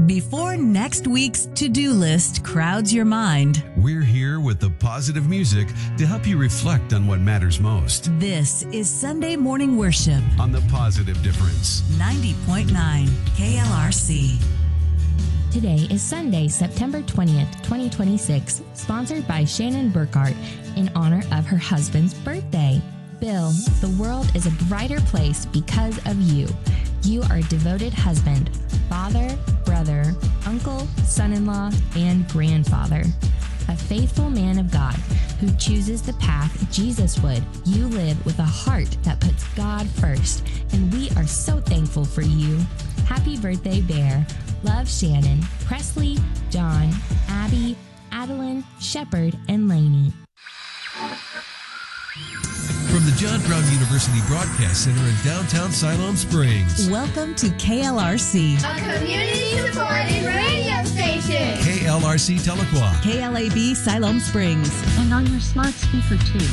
Before next week's to-do list crowds your mind, We're here with the positive music to help you reflect on what matters most. this is Sunday Morning Worship, On The Positive Difference. 90.9 KLRC. Today is Sunday, September 20th, 2026, sponsored by Shannon Burkhart in honor of her husband's birthday. Bill, the world is a brighter place because of you. You are a devoted husband, father, brother, uncle, son-in-law, and grandfather. A faithful man of God who chooses the path Jesus would. You live with a heart that puts God first, and we are so thankful for you. Happy birthday, Bear. Love, Shannon, Presley, John, Abby, Adeline, Shepherd, and Lainey. From the John Brown University Broadcast Center in downtown Siloam Springs, Welcome to KLRC, A community-supported radio station. KLRC Tahlequah, KLAB Siloam Springs. And on your smart speaker, too.